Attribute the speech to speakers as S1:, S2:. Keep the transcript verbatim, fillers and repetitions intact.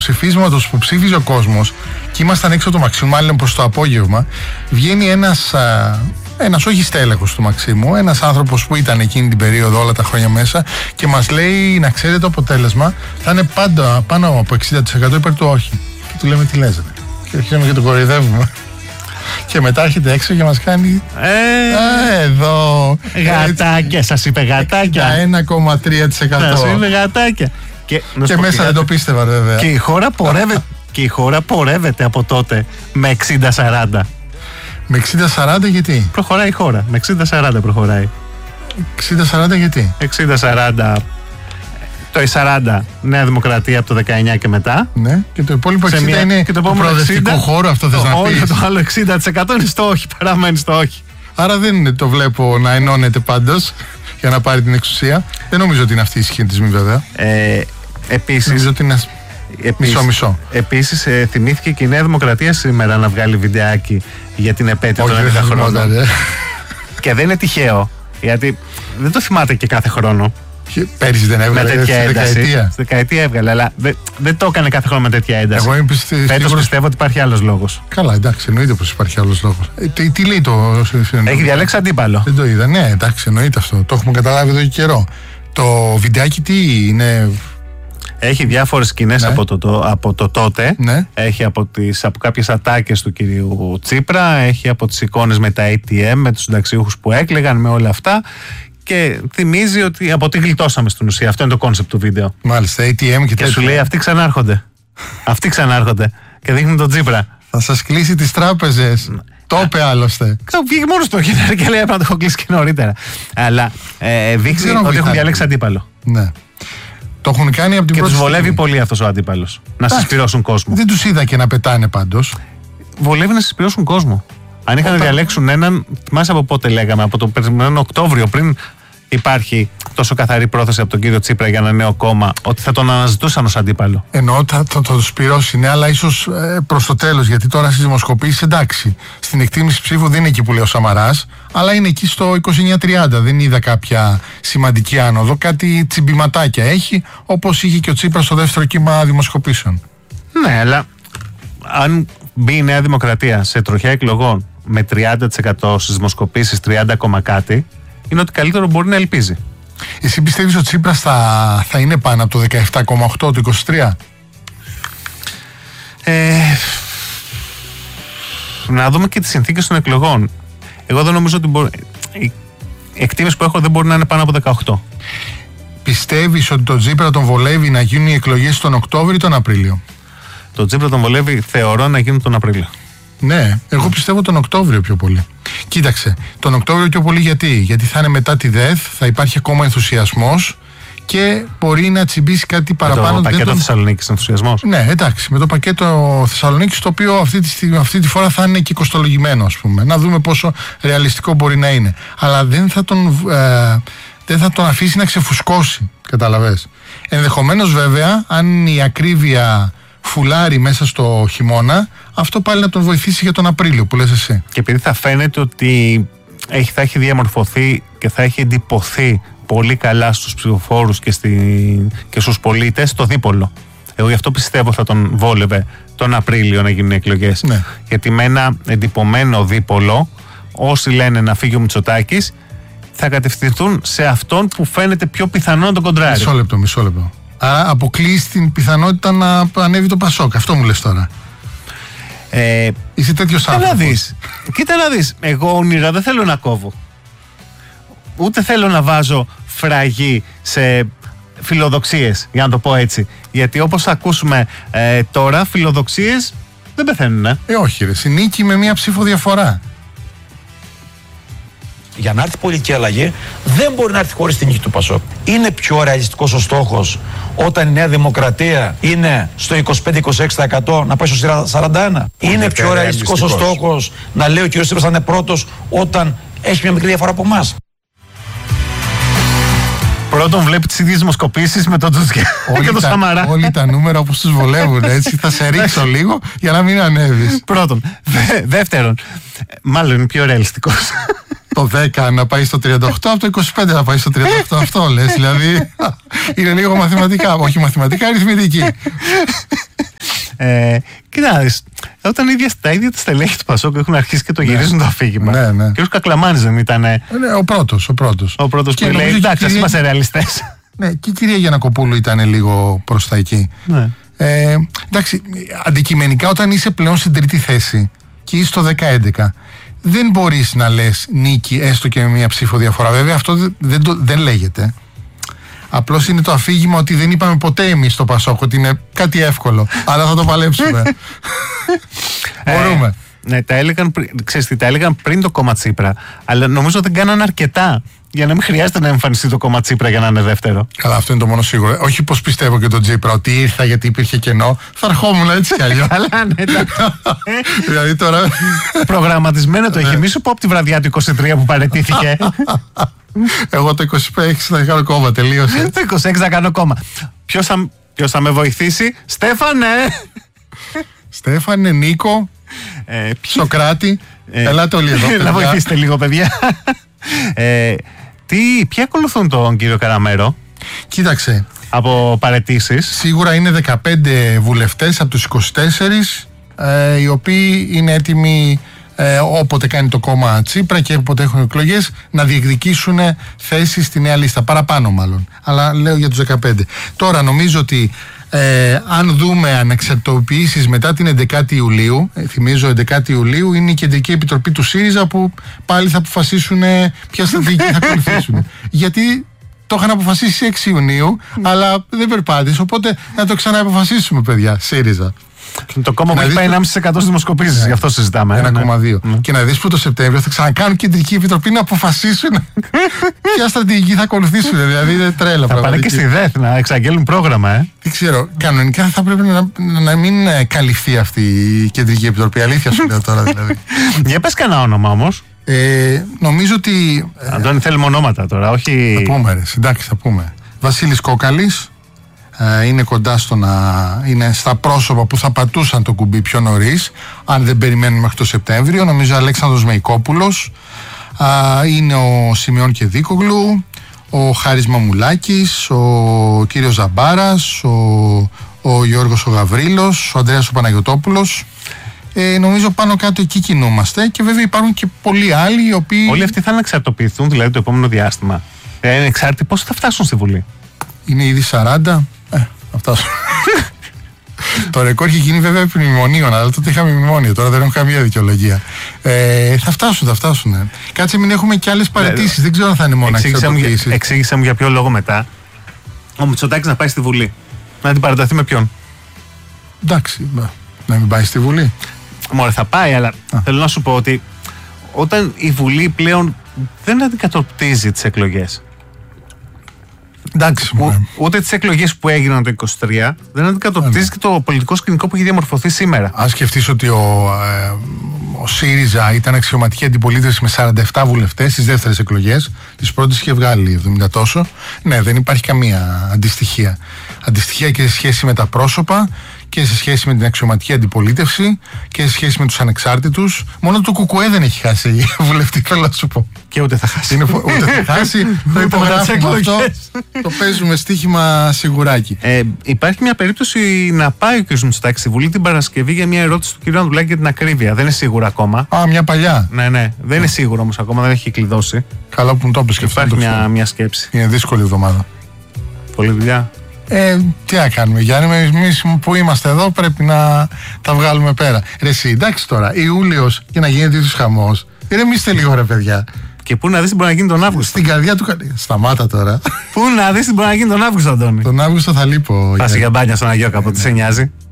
S1: ψηφίσματος που ψήφιζε ο κόσμος και ήμασταν έξω από το Μαξίμου, μάλλον προς το απόγευμα, βγαίνει ένας, α, ένας όχι στέλεχος του Μαξίμου, ένας άνθρωπος που ήταν εκείνη την περίοδο όλα τα χρόνια μέσα και μας λέει να ξέρετε το αποτέλεσμα θα είναι πάντα πάνω από εξήντα τοις εκατό υπέρ του όχι. Και του λέμε τι λες ρε. Και αρχίζουμε και τον κοροϊδεύουμε. Και μετά έρχεται έξω και μας κάνει
S2: Ε,
S1: Α, εδώ
S2: γατάκια, σας είπε γατάκια.
S1: ένα κόμμα τρία τοις εκατό.
S2: Σας είπε γατάκια. Και,
S1: Και μέσα δεν το πίστευα βέβαια.
S2: Και η χώρα πορεύεται, και η χώρα πορεύεται από τότε με εξήντα σαράντα.
S1: Με εξήντα σαράντα γιατί?
S2: Προχωράει η χώρα. Με εξήντα σαράντα προχωράει.
S1: εξήντα σαράντα γιατί?
S2: εξήντα σαράντα. Το σαράντα Νέα Δημοκρατία από το δεκαεννιά και μετά.
S1: Ναι, και το υπόλοιπο
S2: Σε
S1: εξήντα
S2: μια-
S1: είναι
S2: και το
S1: το
S2: επόμενο
S1: προοδευτικό
S2: εξήντα,
S1: χώρο, αυτό θες
S2: το,
S1: να
S2: όλο
S1: πεις.
S2: το άλλο εξήντα τοις εκατό είναι στο όχι, παραμένει στο όχι.
S1: Άρα δεν είναι, το βλέπω να ενώνεται πάντως για να πάρει την εξουσία. Δεν νομίζω ότι είναι αυτή η σχετισμή βέβαια.
S2: Ε, επίσης,
S1: Νομίζω ότι είναι μισό-μισό.
S2: Επίσης, ε, θυμήθηκε και η Νέα Δημοκρατία σήμερα να βγάλει βιντεάκι για την επέτειο των
S1: Όχι, δεν
S2: έντεκα
S1: θα
S2: χρόνων.
S1: θυμόταν, ρε.
S2: Και δεν είναι τυχαίο, γιατί δεν το θυμάται και κάθε χρόνο.
S1: Και Πέρυσι δεν
S2: Με
S1: έβγαλε
S2: τέτοια
S1: στη
S2: ένταση.
S1: δεκαετία.
S2: Στη δεκαετία έβγαλε, αλλά δεν, δεν το έκανε κάθε χρόνο με τέτοια ένταση.
S1: Εγώ είμαι πιστή-
S2: Φέτος
S1: σίγουρος-
S2: πιστεύω ότι υπάρχει άλλος λόγος.
S1: Καλά, εντάξει, εννοείται πως υπάρχει άλλος λόγος. Ε, τι, τι λέει το.
S2: Έχει διαλέξει αντίπαλο.
S1: Δεν το είδα. Ναι, εντάξει, εννοείται αυτό. Το έχουμε καταλάβει εδώ και καιρό. Το βιντεάκι τι είναι?
S2: Έχει διάφορες σκηνές
S1: Ναι.
S2: από, το, το, από το τότε.
S1: Ναι.
S2: Έχει από, τις, από κάποιες ατάκες του κυρίου Τσίπρα. Έχει από τις εικόνες με τα έι τι εμ, με τους συνταξιούχους που έκλαιγαν, με όλα αυτά. Και θυμίζει ότι από τι γλιτώσαμε στην ουσία. Αυτό είναι το κόνσεπτ του βίντεο.
S1: Μάλιστα, έι τι εμ και
S2: Και σου
S1: τέτοια.
S2: λέει αυτοί ξανάρχονται. Αυτοί ξανάρχονται. Και δείχνει τον Τσίπρα.
S1: Θα σας κλείσει τις τράπεζες. Το είπε άλλωστε.
S2: Ξέρω, βγήκε μόνο στο χέρι και λέει έπρεπε να το έχω κλείσει και νωρίτερα. Αλλά ε, δείχνει
S1: ξέρω αν
S2: ότι έχουν
S1: βοηθάει.
S2: διαλέξει αντίπαλο.
S1: Ναι. Το έχουν κάνει από την
S2: Και
S1: πρώτη
S2: τους βολεύει
S1: στιγμή.
S2: πολύ αυτός ο αντίπαλος. Να συσπυρώσουν κόσμο.
S1: Δεν τους είδα και να πετάνε πάντως.
S2: Βολεύει να συσπυρώσουν κόσμο. Αν είχαν να διαλέξουν έναν, θυμάσαι από πότε λέγαμε, από τον περασμένο Οκτώβριο, πριν υπάρχει τόσο καθαρή πρόθεση από τον κύριο Τσίπρα για ένα νέο κόμμα, ότι θα τον αναζητούσαν ως αντίπαλο.
S1: Εννοώ θα θα το σπυρώσει, ναι, αλλά ίσως ε, προς το τέλος. Γιατί τώρα στις δημοσκοπήσεις εντάξει. Στην εκτίμηση ψήφου δεν είναι εκεί που λέει ο Σαμαράς, αλλά είναι εκεί στο είκοσι εννιά τριάντα. Δεν είδα κάποια σημαντική άνοδο. Κάτι τσιμπηματάκια έχει, όπως είχε και ο Τσίπρας στο δεύτερο κύμα δημοσκοπήσεων.
S2: Ναι, αλλά αν μπει η Νέα Δημοκρατία σε τροχιά εκλογών με τριάντα τοις εκατό στις δημοσκοπήσεις, τριάντα κόμμα κάτι, είναι ότι καλύτερο μπορεί να ελπίζει.
S1: Εσύ πιστεύεις ότι ο Τσίπρας θα, θα είναι πάνω από το δεκαεπτά κόμμα οκτώ, το είκοσι τρία?
S2: Ε, να δούμε και τις συνθήκες των εκλογών. Εγώ δεν νομίζω ότι μπορεί. Η εκτίμηση που έχω δεν μπορεί να είναι πάνω από δεκαοκτώ.
S1: Πιστεύεις ότι τον Τσίπρα τον βολεύει να γίνουν οι εκλογές τον Οκτώβριο ή τον Απρίλιο?
S2: Το Τσίπρα τον βολεύει, θεωρώ, να γίνει τον Απρίλιο.
S1: Ναι, εγώ πιστεύω τον Οκτώβριο πιο πολύ. Κοίταξε, τον Οκτώβριο πιο πολύ γιατί? Γιατί θα είναι μετά τη ΔΕΘ, θα υπάρχει ακόμα ενθουσιασμός και μπορεί να τσιμπήσει κάτι παραπάνω.
S2: Το
S1: δεν
S2: πακέτο
S1: τον-
S2: Θεσσαλονίκης ενθουσιασμός.
S1: Ναι, εντάξει, με το πακέτο Θεσσαλονίκης, το οποίο αυτή τη, στιγμή- αυτή τη φορά θα είναι και κοστολογημένο, ας πούμε. Να δούμε πόσο ρεαλιστικό μπορεί να είναι. Αλλά δεν θα τον, ε, δεν θα τον αφήσει να ξεφουσκώσει, καταλαβες. Ενδεχομένως βέβαια, αν η ακρίβεια φουλάρει μέσα στο χειμώνα, αυτό πάλι να τον βοηθήσει για τον Απρίλιο που λες εσύ.
S2: Και επειδή θα φαίνεται ότι έχει, θα έχει διαμορφωθεί και θα έχει εντυπωθεί πολύ καλά στους ψηφοφόρους και, στη, και στους πολίτες το δίπολο. Εγώ γι' αυτό πιστεύω θα τον βόλευε τον Απρίλιο να γίνουν οι εκλογές.
S1: Ναι.
S2: Γιατί με ένα εντυπωμένο δίπολο, όσοι λένε να φύγει ο Μητσοτάκης, θα κατευθυνθούν σε αυτόν που φαίνεται πιο πιθανό να τον κοντράρει.
S1: Μισό λεπτό, μισό λεπτό. Άρα αποκλείεις την πιθανότητα να ανέβει το Πασόκ. Αυτό μου λες τώρα.
S2: Ε,
S1: Είσαι τέτοιος
S2: Κοίτα να
S1: άνθρωπος.
S2: δεις. Κοίτα να δεις. Εγώ όνειρα δεν θέλω να κόβω. Ούτε θέλω να βάζω φραγή σε φιλοδοξίες, για να το πω έτσι. Γιατί όπως θα ακούσουμε ε, τώρα, φιλοδοξίες δεν πεθαίνουν. Ε.
S1: Ε, όχι ρε, συνήκη με μία ψήφο διαφορά.
S3: Για να έρθει πολιτική αλλαγή, δεν μπορεί να έρθει χωρίς την νίκη του Πασόκ. Είναι πιο ρεαλιστικός ο στόχος όταν η Νέα Δημοκρατία είναι στο είκοσι πέντε με είκοσι έξι τοις εκατό να πάει στο σαράντα ένα. Είναι πιο ρεαλιστικός ο στόχος να λέει ο κ. Τσίπρας θα είναι πρώτος όταν έχει μια μικρή διαφορά από εμάς.
S2: Πρώτον βλέπει τις ίδιες δημοσκοπήσεις με τον Τζουτζιά και τον
S1: τα,
S2: Σαμαρά.
S1: όλοι τα νούμερα όπως τους βολεύουν, έτσι. Θα σε ρίξω λίγο για να μην ανέβεις.
S2: Πρώτον. Δε, δεύτερον, μάλλον είναι πιο ρεαλιστικός.
S1: Το δέκα να πάει στο τριάντα οκτώ, από το είκοσι πέντε να πάει στο τριάντα οκτώ. Αυτό λες, δηλαδή είναι λίγο μαθηματικά, όχι μαθηματικά, αριθμητική.
S2: Ε, Κοιτάξτε, όταν ίδια, τα ίδια τα στελέχη του Πασόκ έχουν αρχίσει και το γυρίζουν ναι. το αφήγημα.
S1: Ναι, ναι.
S2: Και ο Κακλαμάνης δεν ήταν.
S1: Ναι, ο πρώτος. Ο πρώτος,
S2: ο πρώτος που λέει: εντάξει, ας είμαστε ρεαλιστές.
S1: Ναι, και η κυρία Γιαννακοπούλου ήταν λίγο προς τα εκεί.
S2: Ναι.
S1: Ε, εντάξει, αντικειμενικά όταν είσαι πλέον στην τρίτη θέση και είσαι στο δέκα έντεκα, δεν μπορείς να λες νίκη έστω και με μία ψήφο διαφορά. Βέβαια αυτό δεν, δεν, το, δεν λέγεται. Απλώς είναι το αφήγημα ότι δεν είπαμε ποτέ εμείς στο Πασόκ ότι είναι κάτι εύκολο. Αλλά θα το παλέψουμε. Μπορούμε.
S2: Ε, ναι, τα έλεγαν, ξέρεις τι, τα έλεγαν πριν το κόμμα Τσίπρα. Αλλά νομίζω δεν κάναν αρκετά για να μην χρειάζεται να εμφανιστεί το κόμμα Τσίπρα για να είναι δεύτερο.
S1: Καλά, αυτό είναι το μόνο σίγουρο. Όχι πως πιστεύω και τον Τσίπρα ότι ήρθα γιατί υπήρχε κενό. Θα ερχόμουν έτσι κι αλλιώς.
S2: Καλά, ναι,
S1: δηλαδή τώρα.
S2: Προγραμματισμένο το είχε. Μη σου πω από τη βραδιά του είκοσι τρία που παραιτήθηκε.
S1: Εγώ το είκοσι έξι θα κάνω κόμμα, τελείωσε.
S2: Το είκοσι έξι θα κάνω κόμμα. Ποιος θα, ποιος θα με βοηθήσει, Στέφανε!
S1: Στέφανε, Νίκο, ε, Σοκράτη. Ε, ελάτε όλοι εδώ.
S2: Να βοηθήσετε λίγο, παιδιά. ε, τι, ποιοι ακολουθούν τον κύριο Καραμέρο?
S1: Κοίταξε.
S2: Από παραιτήσεις.
S1: Σίγουρα είναι δεκαπέντε βουλευτές από τους είκοσι τέσσερις, ε, οι οποίοι είναι έτοιμοι. Ε, όποτε κάνει το κόμμα Τσίπρα και όποτε έχουν εκλογές να διεκδικήσουν θέσεις στη νέα λίστα, παραπάνω μάλλον, αλλά λέω για τους δεκαπέντε. Τώρα νομίζω ότι ε, αν δούμε ανεξαρτητοποιήσεις μετά την έντεκα Ιουλίου, ε, θυμίζω έντεκα Ιουλίου είναι η Κεντρική Επιτροπή του ΣΥΡΙΖΑ που πάλι θα αποφασίσουν ποια στρατηγική θα ακολουθήσουν, γιατί το είχαν αποφασίσει έξι Ιουνίου αλλά δεν περπάτησε, οπότε να το ξανααποφασίσουμε, παιδιά, ΣΥΡΙΖΑ.
S2: Το κόμμα που έχει πάει ενάμιση τοις εκατό στις δημοσκοπήσεις, ναι. Γι' αυτό συζητάμε.
S1: ένα κόμμα δύο. Ναι. Και να δεις που το Σεπτέμβριο θα ξανακάνουν Κεντρική Επιτροπή να αποφασίσουν ποια στρατηγική θα ακολουθήσουν. Δηλαδή είναι τρέλα.
S2: Θα πάνε και στη ΔΕΘ να εξαγγέλουν πρόγραμμα, ε.
S1: Δεν ξέρω. Κανονικά θα πρέπει να, να μην καλυφθεί αυτή η Κεντρική Επιτροπή. Αλήθεια σου λέω τώρα δηλαδή.
S2: Για πες κανένα όνομα όμως.
S1: Ε, νομίζω ότι.
S2: Αντώνη, θέλουμε ονόματα τώρα, όχι.
S1: Θα πούμε, ρε, εντάξει, θα πούμε. Βασίλης Κόκαλης. Είναι κοντά στο να είναι στα πρόσωπα που θα πατούσαν το κουμπί πιο νωρίς, αν δεν περιμένουν μέχρι το Σεπτέμβριο. Νομίζω Αλέξανδρος Μεϊκόπουλος, είναι ο Σιμεών Κεδίκογλου, ο Χάρης Μαμουλάκης, ο κύριος Ζαμπάρας, ο, ο Γιώργος ο Γαβρίλος, ο Ανδρέας ο Παναγιωτόπουλος. Ε, νομίζω πάνω κάτω εκεί κινούμαστε και βέβαια υπάρχουν και πολλοί άλλοι οι οποίοι.
S2: Όλοι αυτοί θα ανεξαρτοποιηθούν δηλαδή το επόμενο διάστημα. Ε, είναι εξάρτητοι πώς θα φτάσουν στη Βουλή.
S1: Είναι ήδη σαράντα. Ε, θα φτάσουν. Το ρεκόρ έχει γίνει βέβαια επί μνημονίων, αλλά τότε είχαμε μνημόνιο. Τώρα δεν έχω καμία δικαιολογία. Ε, θα φτάσουν, θα φτάσουν. Ε. Κάτσε, μην έχουμε και άλλες παραιτήσεις. Δεν ξέρω αν θα είναι μόνο εξαρτητοποιήσεις.
S2: Εξήγησε μου για ποιο λόγο μετά ο Μητσοτάκης να πάει στη Βουλή. Να την παραταθεί με ποιον.
S1: Εντάξει, να μην πάει στη Βουλή.
S2: Μωρέ, θα πάει, αλλά Α. θέλω να σου πω ότι όταν η Βουλή πλέον δεν αντικατοπτρίζει τις εκλογές.
S1: Εντάξει,
S2: Ού, ούτε τις εκλογές που έγιναν το είκοσι τρία δεν αντικατοπτρίζει και το πολιτικό σκηνικό που έχει διαμορφωθεί σήμερα.
S1: Αν σκεφτείς ότι ο, ε, ο ΣΥΡΙΖΑ ήταν αξιωματική αντιπολίτευση με σαράντα επτά βουλευτές στις δεύτερες εκλογές, τις πρώτες είχε βγάλει εβδομήντα τόσο. Ναι, δεν υπάρχει καμία αντιστοιχεία. Αντιστοιχεία και σε σχέση με τα πρόσωπα και σε σχέση με την αξιωματική αντιπολίτευση και σε σχέση με τους ανεξάρτητους. Μόνο το ΚΚΕ δεν έχει χάσει βουλευτή, θέλω να σου πω.
S2: Και ούτε θα χάσει.
S1: Είναι, ούτε θα χάσει. Το υπογράφουμε αυτό. Το παίζουμε στοίχημα σιγουράκι.
S2: Ε, υπάρχει μια περίπτωση να πάει ο κ. Μητσοτάκης στη Βουλή την Παρασκευή για μια ερώτηση του κ. Ανδρουλάκη για την ακρίβεια. Δεν είναι σίγουρο ακόμα.
S1: Α, μια παλιά.
S2: Ναι, ναι. Δεν είναι σίγουρο όμως ακόμα, δεν έχει κλειδώσει.
S1: Καλά που μου το έπαιζε και αυτό.
S2: Υπάρχει μια, μια σκέψη.
S1: Είναι δύσκολη εβδομάδα.
S2: Πολλή δουλειά.
S1: Ε, τι να κάνουμε, Γιάννη, εμείς που είμαστε εδώ πρέπει να τα βγάλουμε πέρα. Ρε εσύ, εντάξει τώρα, Ιούλιος και να γίνεται τέτοιος χαμός. Ηρεμήστε λίγο, ρε παιδιά.
S2: Και πού να δεις τι μπορεί να γίνει τον Αύγουστο.
S1: Στην καρδιά του. Σταμάτα τώρα.
S2: Πού να δεις τι μπορεί να γίνει τον Αύγουστο, Αντώνη.
S1: Τον Αύγουστο θα λείπω.
S2: Πας για μπάνια στον Αγίο κάποτε, σε νοιάζει.